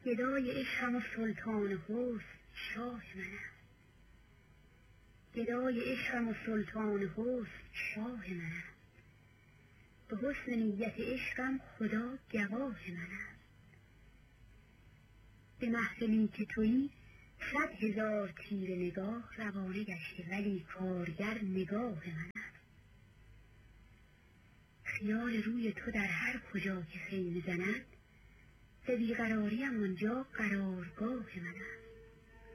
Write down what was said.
گدای عشقم و سلطان حسن شاه من است. گدای عشقم و سلطان حسن شاه من است. به حسن نیت عشقم خدا گواه من است. به محفلی که تویی 100,000 تیر نگاه روانه گشته، ولی کارگر نگاه من است. خیال روی تو در هر کجا که خیمه زند، به بیقراریم آنجا قرارگاه من است.